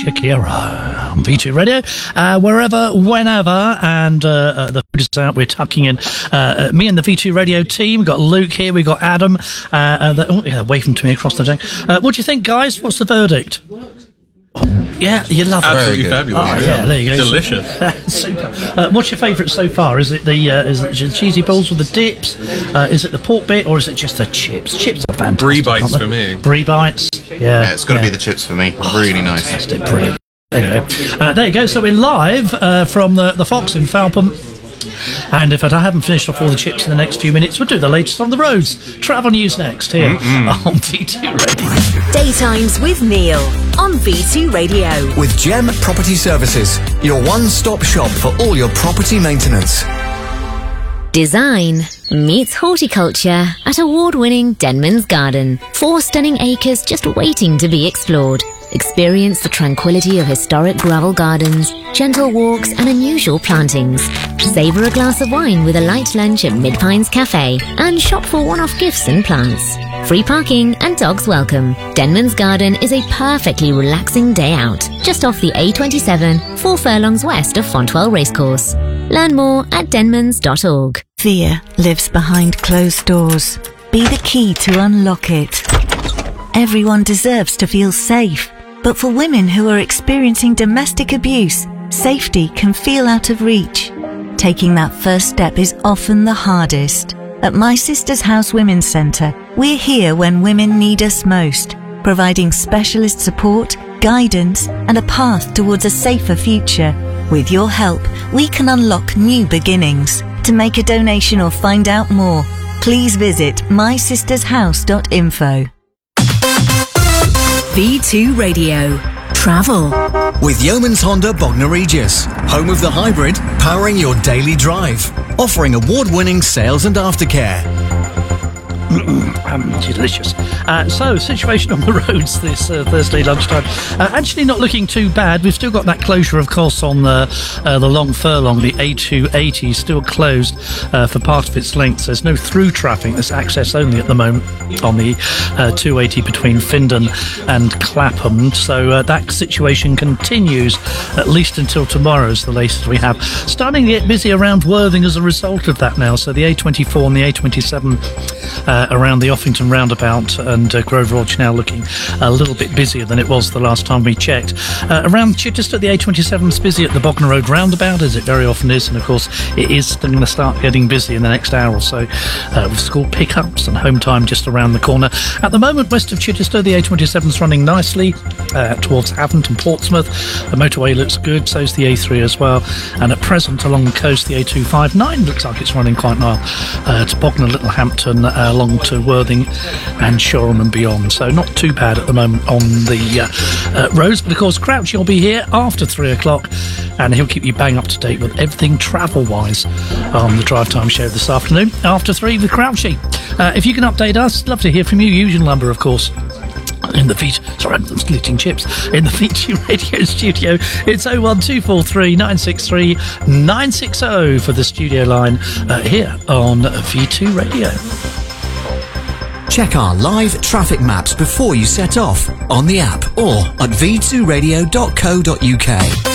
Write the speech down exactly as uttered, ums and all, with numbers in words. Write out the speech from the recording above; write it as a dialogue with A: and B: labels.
A: Shakira on V two Radio, uh, wherever, whenever, and uh, uh, the food is out. We're tucking in uh, uh, me and the V two Radio team. We've got Luke here, we've got Adam, uh, uh, the, oh, yeah, waving to me across the deck. Uh, what do you think, guys? What's the verdict? Yeah, you love it.
B: Absolutely fabulous.
A: Oh, yeah, there you go.
B: Delicious.
A: Super. Uh, what's your favourite so far? Is it the uh, is it the cheesy balls with the dips? Uh, is it the pork bit, or is it just the chips? Chips are fantastic.
B: Brie bites
A: aren't they?
B: for me.
A: Brie bites. Yeah,
C: Yeah, it's got to
A: yeah.
C: be the chips for me. Really nice.
A: Fantastic, brilliant. There you go. Uh, there you go. So we're live uh, from the, the Fox in Falpham. And if I haven't finished off all the chips in the next few minutes, we'll do the latest on the roads. Travel news next here mm-hmm. on V two Radio.
D: Daytimes with Neil on V two Radio.
E: With Gem Property Services, your one-stop shop for all your property maintenance.
F: Design meets horticulture at award-winning Denman's Garden. Four stunning acres just waiting to be explored. Experience the tranquility of historic gravel gardens, gentle walks and unusual plantings. Savour a glass of wine with a light lunch at Mid Pines Cafe and shop for one-off gifts and plants. Free parking and dogs welcome. Denman's Garden is a perfectly relaxing day out, just off the A twenty-seven, four furlongs west of Fontwell Racecourse. Learn more at denmans dot org.
G: Fear lives behind closed doors. Be the key to unlock it. Everyone deserves to feel safe, but for women who are experiencing domestic abuse, safety can feel out of reach. Taking that first step is often the hardest. At My Sister's House Women's Centre, we're here when women need us most, providing specialist support, guidance, and a path towards a safer future. With your help, we can unlock new beginnings. To make a donation or find out more, please visit my sisters house dot info.
D: V two Radio. Travel.
E: With Yeomans Honda Bognor Regis, home of the hybrid, powering your daily drive. Offering award-winning sales and aftercare.
A: um, delicious. Uh, so, situation on the roads this uh, Thursday lunchtime. Uh, actually not looking too bad. We've still got that closure, of course, on the, uh, the long furlong. The A two eighty is still closed uh, for part of its length. There's no through traffic. There's access only at the moment on the uh, two eighty between Findon and Clapham. So uh, that situation continues at least until tomorrow is the latest we have. Starting to get busy around Worthing as a result of that now. So the A twenty-four and the A twenty-seven uh, around the Offington roundabout and uh, Grove Lodge now looking a little bit busier than it was the last time we checked. Uh, around Chichester, the A twenty-seven is busy at the Bognor Road roundabout, as it very often is, and of course it is going to start getting busy in the next hour or so uh, with school pickups and home time just around the corner. At the moment, west of Chichester, the A twenty-seven is running nicely uh, towards Havant and Portsmouth. The motorway looks good, so is the A three as well, and at present along the coast, the A two fifty-nine looks like it's running quite well uh, to Bognor, Littlehampton, uh, along to Worthing and Shoreham and beyond. So not too bad at the moment on the uh, uh, roads. But of course, Crouchy will be here after three o'clock and he'll keep you bang up to date with everything travel-wise on the Drive Time Show this afternoon. After three with Crouchy. Uh, if you can update us, love to hear from you. Usual number, of course. In the feet, sorry, I'm splitting chips. In the V two Radio studio, it's oh one two four three nine six three nine six oh for the studio line uh, here on V two Radio.
E: Check our live traffic maps before you set off on the app or at v two radio dot co dot uk.